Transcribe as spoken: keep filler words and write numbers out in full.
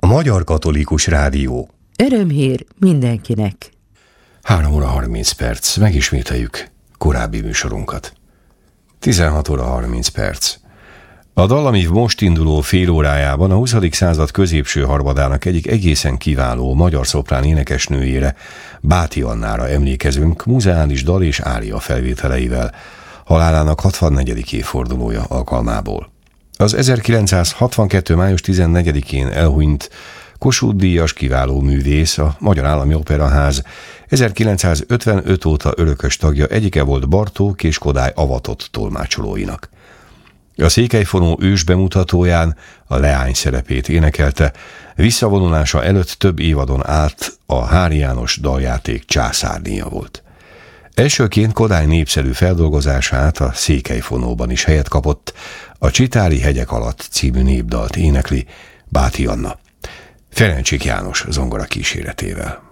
Magyar Katolikus Rádió. Örömhír mindenkinek. három óra harminc perc. Megismételjük korábbi műsorunkat. tizenhat óra harminc perc. A Dallamív most induló fél órájában a huszadik század középső harmadának egyik egészen kiváló magyar szoprán énekesnőjére, Báthy Annára emlékezünk muzeális dal és ária felvételeivel, halálának hatvannegyedik évfordulója alkalmából. Az ezerkilencszázhatvankettő. május tizennegyedikén elhunyt Kossuth-díjas kiváló művész, a Magyar Állami Operaház ezerkilencszázötvenöt óta örökös tagja, egyike volt Bartók és Kodály avatott tolmácsolóinak. A székelyfonó ős bemutatóján a leány szerepét énekelte, visszavonulása előtt több évadon át a Háry János daljáték császárnéja volt. Elsőként Kodály népszerű feldolgozását a székelyfonóban is helyet kapott, a Csitári hegyek alatt című népdalt énekli Báthy Anna, Ferencsik János zongora kíséretével.